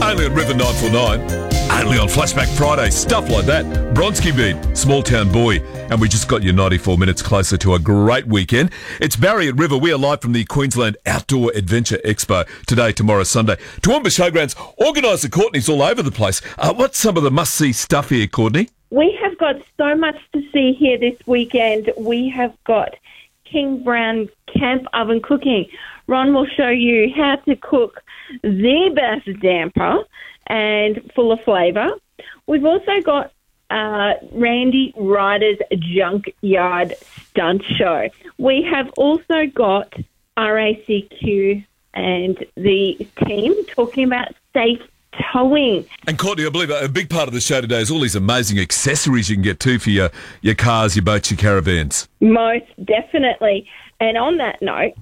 Only on River 949. Only on Flashback Friday. Stuff like that. Bronski Beat, Small Town Boy. And we just got you 94 minutes closer to a great weekend. It's Barry at River. We are live from the Queensland Outdoor Adventure Expo today, tomorrow, Sunday. Toowoomba Showgrounds, organiser Courtney's all over the place. What's some of the must-see stuff here, Courtney? We have got so much to see here this weekend. We have got King Brown Camp Oven Cooking. Ron will show you how to cook the best damper and full of flavour. We've also got Randy Ryder's Junkyard Stunt Show. We have also got RACQ and the team talking about safe towing. And Courtney, I believe a big part of the show today is all these amazing accessories you can get too for your cars, your boats, your caravans. Most definitely. And on that note,